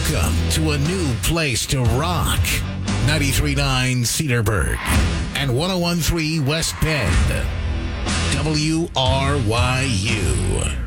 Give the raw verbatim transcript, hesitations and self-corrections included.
Welcome to a new place to rock. ninety-three point nine Cedarburg and one oh one point three West Bend. W R Y U.